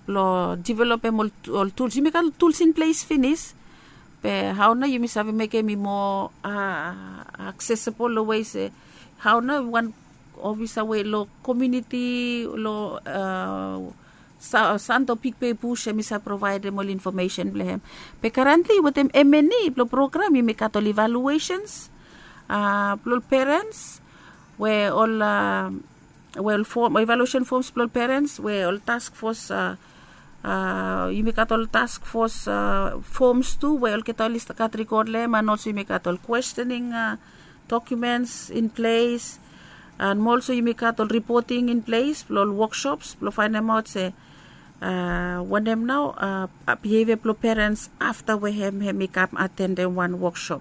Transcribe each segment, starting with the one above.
lo develop all tools. You make all tools in place finish. Pe how na you have make me more accessible the ways. How na one obviously way lo community lo santo pikpe push misa provide them all information blehem. Pe currently with them MNE lo program you make all evaluations. Lo parents where all evaluation forms for parents where all task force you make all task force forms too where all get all list cat record them and also you make all questioning documents in place and also you make all reporting in place all workshops find them out say when them now behavior for parents after we have make up attend one workshop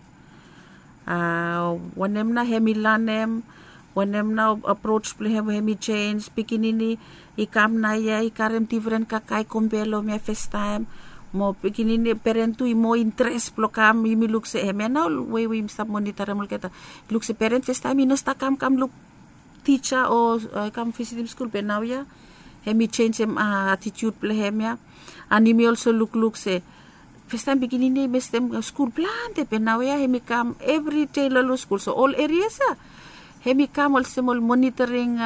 when them na hemi learn them when them now approach hemi change pikinini ikam na ya ikarem different kakai kumbelo me first time mo pikinini parent tu mo interest plokam mi look se hemi now we stop monitor mo kita look se parent first time inasta kam look teacher or kam visit school pe now ya hemi change him attitude plehem ya and me also look se first time beginning best them school plan te pe now ya hemi kam every day lolo school so all areas hemi kam also monitoring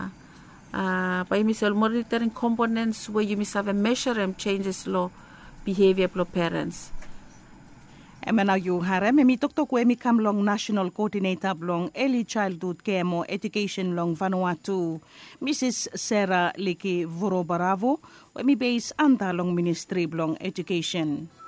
monitoring components where you must have a measure and changes law behavior for parents. Emana you harem emi tok emi kam long national coordinator long early childhood care mo education long Vanuatu Mrs. Sarah Liki Vorobaravo emi base anda long ministry long education.